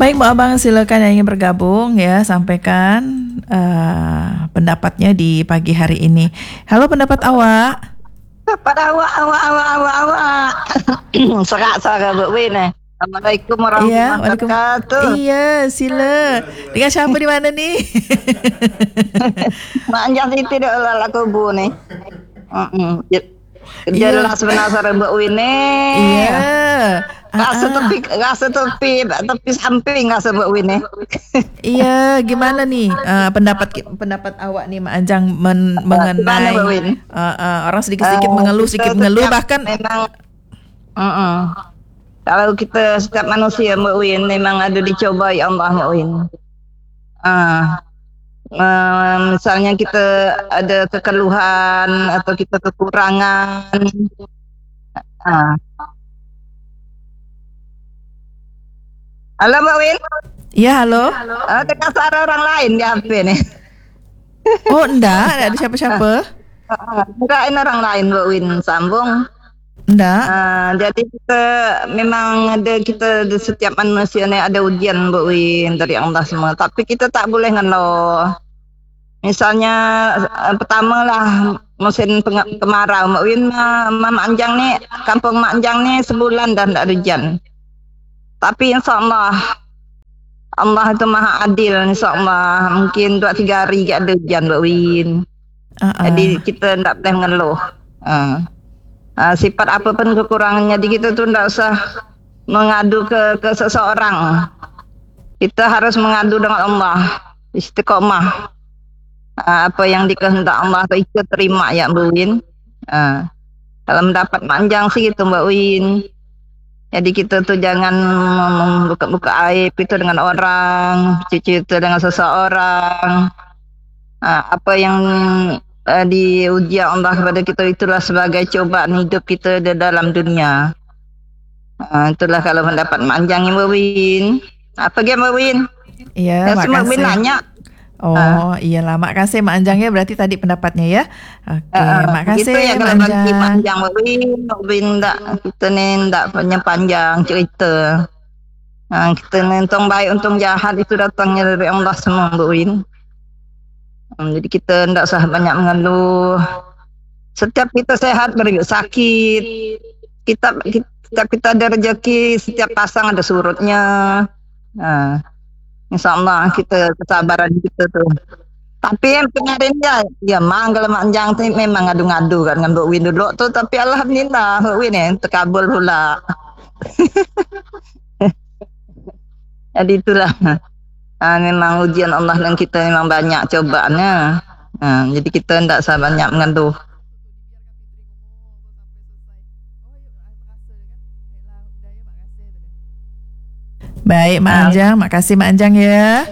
Baik, Mbak Abang, silakan yang ingin bergabung ya, sampaikan pendapatnya di pagi hari ini. Halo, pendapat awak. Dapat awak. Serak-serak Mbak Win. Assalamualaikum Iya, warahmatullahi wabarakatuh. Iya, sila. Dengan siapa di mana nih? Mak Anjang Siti dah lah kubu ni. Iya. Jelas benar sarang Mbak Win ni. Iya. Rasa tepi samping rasa Mbak Win ni. Iya, gimana nih pendapat awak nih, Mak Anjang mengenai Mbak Win? orang sedikit-sedikit mengeluh bahkan memang kalau kita setiap manusia Mbak Win memang ada dicobai Allah Mbak Win. Misalnya kita ada kekeluhan atau kita kekurangan. Halo Mbak Win? Iya, halo. Tengah suara orang lain di HP nih. Oh, enggak ada siapa-siapa. Enggak, ini orang lain Mbak Win sambung. Enggak. Jadi kita memang kita setiap manusia ni ada ujian Mbak Win dari Allah semua. Tapi kita tak boleh ngeluh. Misalnya pertama lah musim kemarau Mbak Win, Mak Anjang ni, kampung Mak Anjang ni sebulan dah tak ada hujan. Tapi insyaAllah Allah itu maha adil, insyaAllah mungkin 2-3 hari tak ada hujan Mbak Win. Jadi kita tak boleh ngeluh. Sifat apapun kekurangannya di kita tu tidak usah mengadu ke seseorang. Kita harus mengadu dengan Allah, istiqomah. Apa yang dikehendak Allah itu terima ya Mbak Win. Kalau mendapat panjang sih gitu Mbak Win. Jadi kita tu jangan buka-buka aib itu dengan orang, cuci itu dengan seseorang. Apa yang diuji Allah kepada kita itulah sebagai cobaan hidup kita di dalam dunia. Itulah kalau mendapat manjang Mbak Win. Apa dia Mbak Win? Iya, makasih. Mbak Win nanya. Oh, iyalah, makasih Mak Anjang ya, berarti tadi pendapatnya ya. Oke, makasih ya, Mak Anjang. Mbak Win tak, kita ni tak panjang cerita. Kita ni untung baik, untung jahat itu datangnya dari Allah semua Mbak Win. Jadi kita tidak usah banyak mengeluh. Setiap kita sehat beri sakit. Kita ada rezeki, setiap pasang ada surutnya. InsyaAllah kita kesabaran kita tu. Tapi yang kemarin dia manggil Mak Anjang tu memang ngadu-ngadu kan dengan Mbak Win dulu tu. Tapi Alhamdulillah Mbak Win terkabul pula. Jadi itulah. Memang ujian Allah dan kita memang banyak cobaannya. Jadi kita tidak usah banyak mengeluh. Baik Mak Anjang, makasih Mak Anjang ya.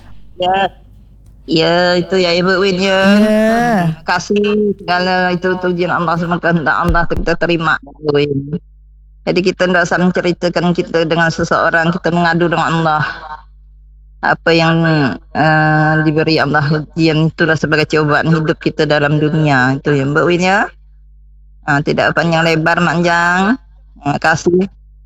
Ya itu ya Ibu Win ya. Kasih segala itu ujian Allah semua kehendak Allah kita terima Ibu Win. Jadi kita tidak usah menceritakan kita dengan seseorang, kita mengadu dengan Allah. Apa yang diberi Allah ujian itulah sebagai cobaan hidup kita dalam dunia itu ya Mbak Win ya. Tidak panjang lebar Mak Anjang. Kasih.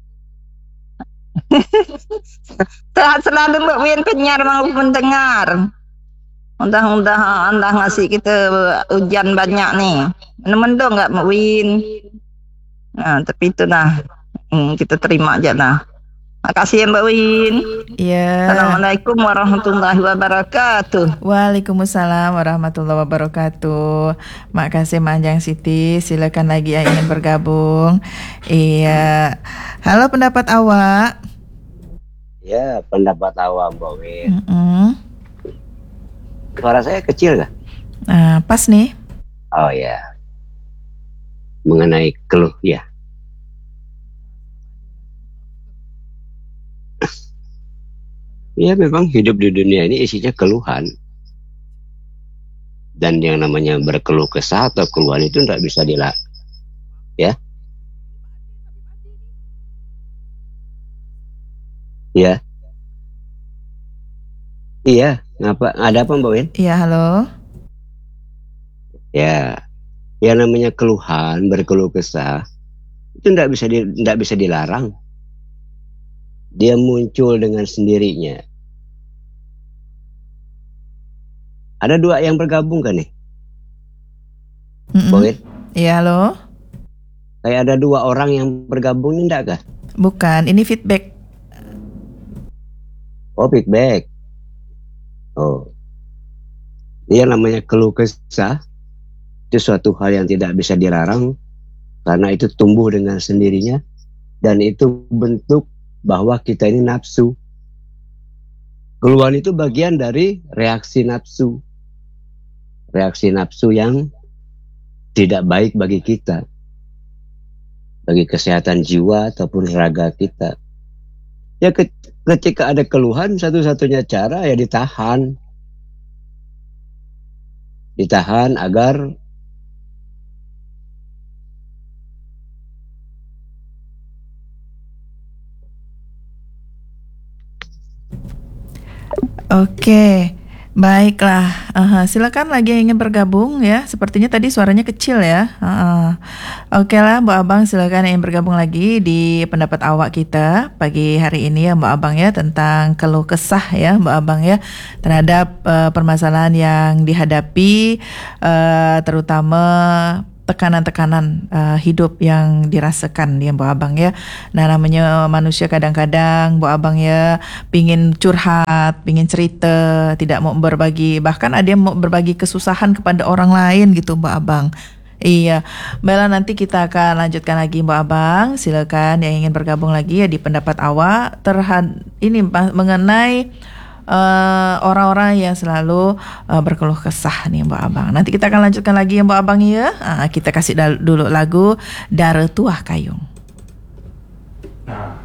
Sehat selalu Mbak Win, penyiar maupun pendengar. Mudah-mudahan Allah ngasih kita hujan banyak nih. Mendung enggak Mbak Win? Tapi itu nah kita terima aja lah. Makasih ya Mbak Win. Iya. Assalamualaikum warahmatullahi wabarakatuh. Waalaikumsalam warahmatullahi wabarakatuh. Makasih Mak Anjang Siti. Silakan lagi yang ingin bergabung. Iya. Halo, pendapat awak. Ya, pendapat awak Mbak Win. Suara saya kecil gak? Pas nih. Oh ya. Mengenai keluh ya. Ya memang hidup di dunia ini isinya keluhan. Dan yang namanya berkeluh kesah atau keluhan itu tidak bisa ya. Ya. Iya, ngapa? Ada apa Mbak Win? Iya, halo. Ya. Yang namanya keluhan, berkeluh kesah itu tidak bisa dilarang. Dia muncul dengan sendirinya. Ada dua yang bergabung kan nih? Mm-mm. Boin? Iya, halo. Kayak ada dua orang yang bergabung ini enggak kah? Bukan, ini feedback. Oh, feedback. Oh, ini yang namanya keluh kesah itu suatu hal yang tidak bisa dilarang karena itu tumbuh dengan sendirinya dan itu bentuk bahwa kita ini nafsu. Keluhan itu bagian dari reaksi nafsu. Reaksi nafsu yang tidak baik bagi kita, bagi kesehatan jiwa ataupun raga kita. Ya ketika ada keluhan, satu-satunya cara ya ditahan. Ditahan agar Oke, baiklah. Silakan lagi yang ingin bergabung ya. Sepertinya tadi suaranya kecil ya. Oke lah, Mbak Abang, silakan yang ingin bergabung lagi di pendapat awak kita pagi hari ini ya, Mbak Abang ya, tentang keluh kesah ya, Mbak Abang ya, terhadap permasalahan yang dihadapi, terutama tekanan-tekanan hidup yang dirasakan ya Mbak Abang ya. Nah, namanya manusia kadang-kadang Mbak Abang ya pingin curhat, pingin cerita, tidak mau berbagi, bahkan ada yang mau berbagi kesusahan kepada orang lain gitu Mbak Abang. Iya, Bella, nanti kita akan lanjutkan lagi Mbak Abang. Silakan yang ingin bergabung lagi ya di pendapat awak ini mengenai orang-orang yang selalu berkeluh kesah nih Mbak Abang. Nanti kita akan lanjutkan lagi ya Mbak Abang ya. Kita kasih dulu lagu Dara Tuah Kayung. Nah.